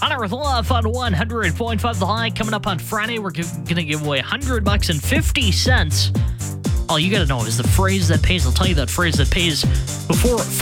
Honor with Love on 100.5 The High. Coming up on Friday, we're going to give away $100 and 50 cents. All you got to know is the phrase that pays. I'll tell you that phrase that pays before